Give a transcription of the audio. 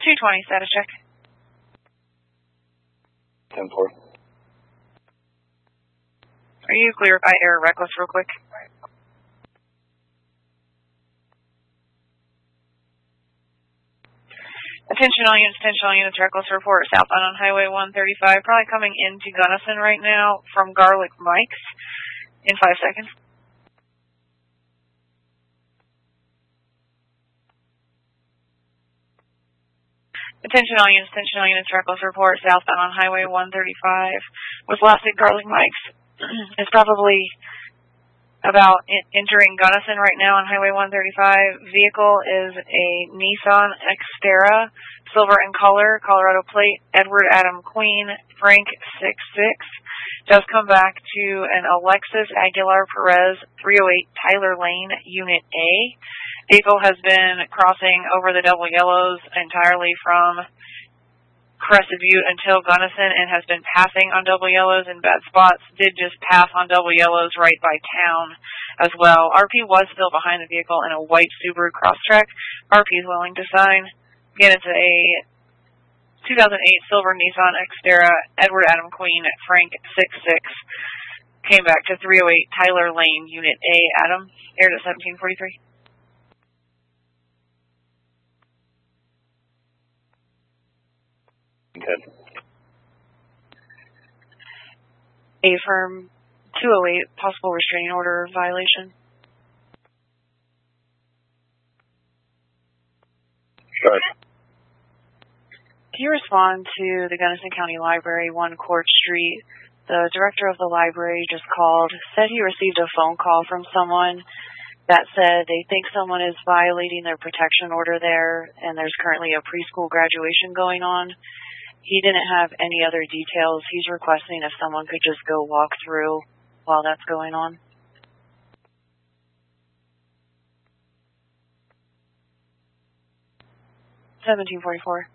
220, status check. 10-4. Are you clear by air reckless real quick? Attention all units, reckless report southbound on Highway 135, probably coming into Gunnison right now from Garlic Mike's in 5 seconds. Attention all units, reckless report southbound on Highway 135 with last at Garlic Mike's. It's probably about entering Gunnison right now on Highway 135. Vehicle is a Nissan Xterra, silver in color, Colorado plate, Edward Adam Queen, Frank 66. Does come back to an Alexis Aguilar Perez, 308 Tyler Lane, Unit A. Vehicle has been crossing over the double yellows entirely from Crested Butte until Gunnison and has been passing on double yellows in bad spots. Did just pass on double yellows right by town as well. RP was still behind the vehicle in a white Subaru Crosstrek. RP is willing to sign. Again, it's a 2008 silver Nissan Xterra, Edward Adam Queen, Frank 66. Came back to 308 Tyler Lane, Unit A. Adam, aired at 1743. Okay. Affirm 208, possible restraining order violation. Sure. Can you respond to the Gunnison County Library, 1 Court Street? The director of the library just called, said he received a phone call from someone that said they think someone is violating their protection order there, and there's currently a preschool graduation going on. He didn't have any other details. He's requesting if someone could just go walk through while that's going on. $17.44.